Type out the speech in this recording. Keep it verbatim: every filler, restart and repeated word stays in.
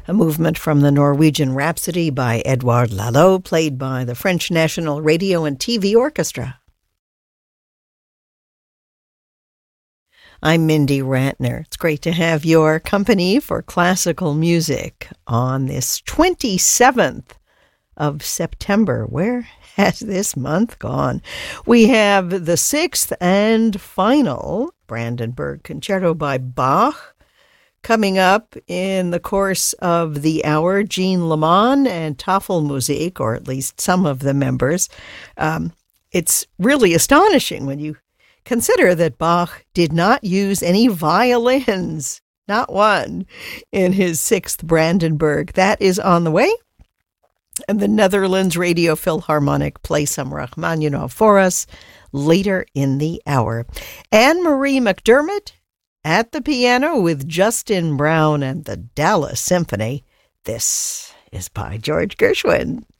a movement from the Norwegian Rhapsody by Edouard Lalo, played by the French National Radio and T V Orchestra. I'm Mindy Rantner. It's great to have your company for classical music on this twenty-seventh of September. Where has this month gone? We have the sixth and final Brandenburg Concerto by Bach coming up in the course of the hour. Jean Lamont and Tafelmusik, or at least some of the members. Um, it's really astonishing when you consider that Bach did not use any violins, not one, in his sixth Brandenburg. That is on the way. And the Netherlands Radio Philharmonic play some Rachmaninoff for us later in the hour. Anne-Marie McDermott at the piano with Justin Brown and the Dallas Symphony. This is by George Gershwin.